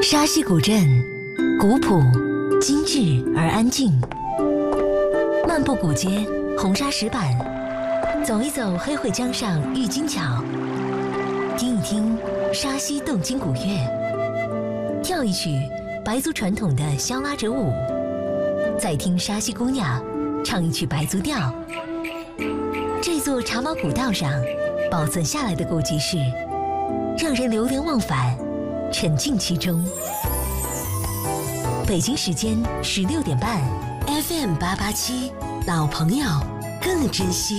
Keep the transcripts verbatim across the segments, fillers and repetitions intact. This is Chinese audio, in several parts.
沙溪古镇，古朴、精致而安静。漫步古街，红砂石板，走一走黑会江上郁金桥，听一听沙溪动听古乐，跳一曲白族传统的箫拉者舞，再听沙溪姑娘唱一曲白族调。这座茶毛古道上保存下来的古迹是让人流连忘返，沉浸其中。北京时间十六点半 ，F M 八八七，老朋友更珍惜。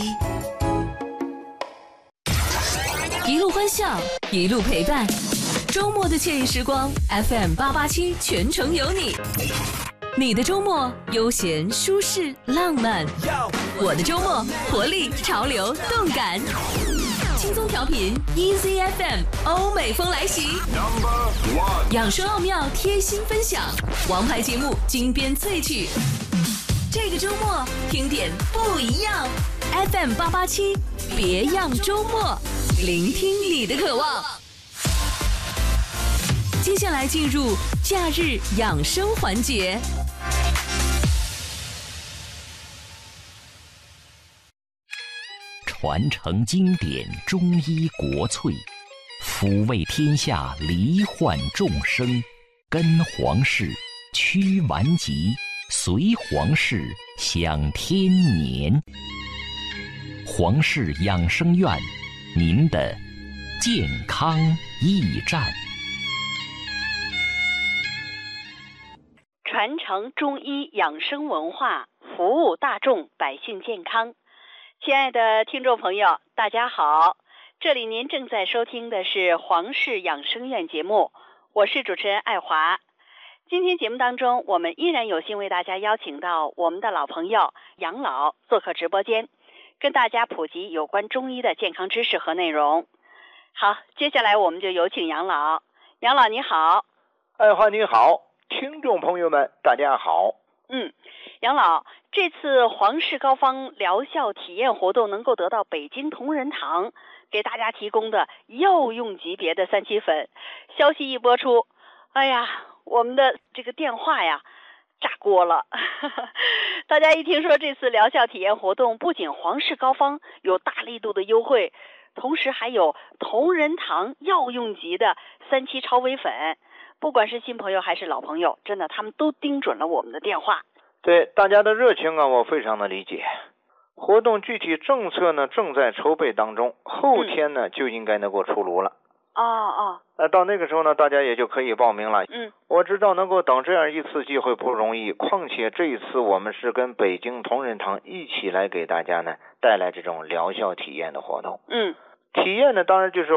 一路欢笑，一路陪伴，周末的惬意时光 ，F M 八八七全程有你。你的周末悠闲、舒适、浪漫，我的周末活力、潮流、动感。轻松调频 Easy F M， 欧美风来袭，养生奥妙贴心分享，王牌节目精编萃取。这个周末听点不一样 ，F M 八八七，别样周末，聆听你的渴望。接下来进入假日养生环节。 传承经典中医国粹，抚慰天下罹患众生，跟皇室驱顽疾，随皇室享天年。皇室养生院，您的健康驿站。 传承中医养生文化，服务大众百姓健康。亲爱的听众朋友，大家好，这里您正在收听的是皇氏养生院节目，我是主持人爱华。今天节目当中，我们依然有幸为大家邀请到我们的老朋友杨老做客直播间，跟大家普及有关中医的健康知识和内容。好，接下来我们就有请杨老。杨老你好。 爱华你好，听众朋友们大家好。 嗯，杨老，这次皇氏膏方疗效体验活动能够得到北京同仁堂给大家提供的药用级别的三七粉，消息一播出，哎呀，我们的这个电话呀炸锅了。大家一听说这次疗效体验活动，不仅皇氏膏方有大力度的优惠，同时还有同仁堂药用级的三七超微粉。不管是新朋友还是老朋友，真的他们都盯准了我们的电话。 对大家的热情啊，我非常的理解。活动具体政策呢正在筹备当中，后天呢、嗯、就应该能够出炉了。 哦哦， 那到那个时候呢，大家也就可以报名了。 嗯， 我知道能够等这样一次机会不容易，况且这一次我们是跟北京同仁堂一起来给大家呢带来这种疗效体验的活动。 嗯， 体验呢当然就是